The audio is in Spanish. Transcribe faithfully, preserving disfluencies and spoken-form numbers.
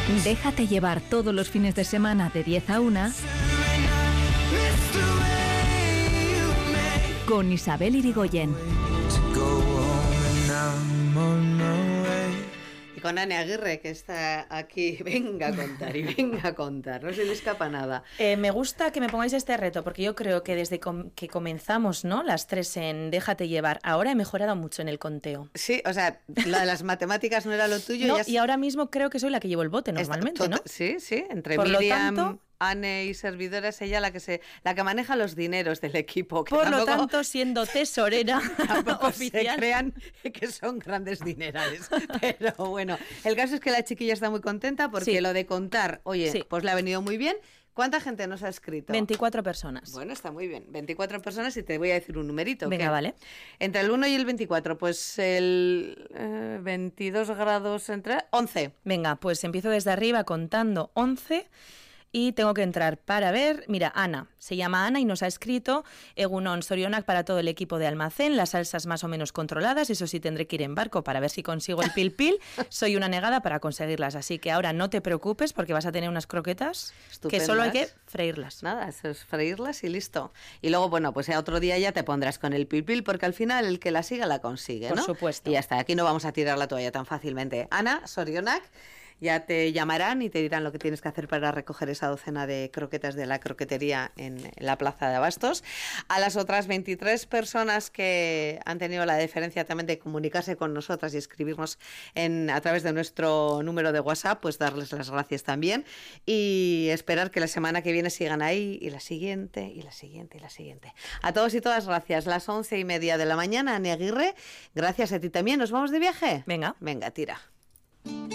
Déjate llevar todos los fines de semana de diez a una con Isabel Irigoyen. Y con Ane Aguirre, que está aquí. Venga a contar y venga a contar. No se le escapa nada. Eh, me gusta que me pongáis este reto, porque yo creo que desde com- que comenzamos, ¿no?, las tres en Déjate llevar, ahora he mejorado mucho en el conteo. Sí, o sea, la de las matemáticas no era lo tuyo. No, ya y ahora mismo creo que soy la que llevo el bote normalmente, Está- ¿no? Sí, sí, entre Por lo Miriam, tanto- Ane y servidora es ella la que se, la que maneja los dineros del equipo. Que Por lo tampoco- tanto, siendo tesorera Tampoco se oficial. crean que son grandes dinerales. Pero bueno, el caso es que la chiquilla está muy contenta porque Sí. lo de contar, oye, Sí. pues le ha venido muy bien. ¿Cuánta gente nos ha escrito? veinticuatro personas. Bueno, está muy bien. veinticuatro personas y te voy a decir un numerito. Venga, ¿qué? vale. Entre el uno y el veinticuatro, pues el eh, veintidós grados entre... once. Venga, pues empiezo desde arriba contando once y tengo que entrar para ver. Mira, Ana, se llama Ana y nos ha escrito: Egunon, Sorionak para todo el equipo de almacén, las salsas más o menos controladas, eso sí tendré que ir en barco para ver si consigo el pil pil. Soy una negada para conseguirlas, así que ahora no te preocupes porque vas a tener unas croquetas que solo hay que freírlas. Nada, eso es freírlas y listo. Y luego, bueno, pues ya otro día ya te pondrás con el pil pil porque al final el que la siga la consigue, Por ¿no? supuesto. Y ya está, aquí no vamos a tirar la toalla tan fácilmente. Ana, Sorionak, ya te llamarán y te dirán lo que tienes que hacer para recoger esa docena de croquetas de la croquetería en la plaza de Abastos. A las otras veintitrés personas que han tenido la deferencia también de comunicarse con nosotras y escribirnos en, a través de nuestro número de WhatsApp, pues darles las gracias también y esperar que la semana que viene sigan ahí y la siguiente y la siguiente y la siguiente. A todos y todas gracias. Las once y media de la mañana, Ane Aguirre, gracias a ti también. ¿Nos vamos de viaje? Venga. Venga, tira.